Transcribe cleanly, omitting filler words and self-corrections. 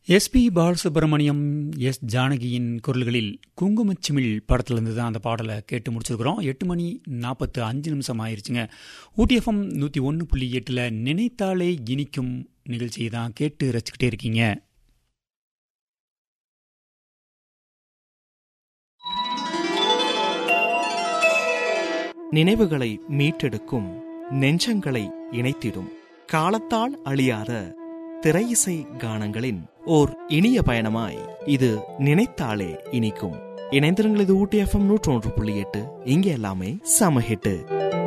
SP Balasubramaniam, S ஜானகியின் குரல்களில் குங்குமச்சிமிழ் படத்திலிருந்து தான் அந்த பாடலை கேட்டு முடிச்சிருக்கிறோம். 8:45 ஆயிருச்சுங்க. ஊட்டி எஃப்எம் 101.8 நினைத்தாலே இனிக்கும் நிகழ்ச்சியை தான் கேட்டு ரசிச்சுக்கிட்டே இருக்கீங்க. நினைவுகளை மீட்டெடுக்கும், நெஞ்சங்களை இணைத்திடும், காலத்தால் அழியாத திரையிசை கானங்களின் ஓர் இனிய பயணமாய் இது நினைத்தாலே இனிக்கும். இணைந்திருங்கள், இது ஊட்டி எஃப்எம் 101.8. இங்கே எல்லாமே சமஹிட்டு.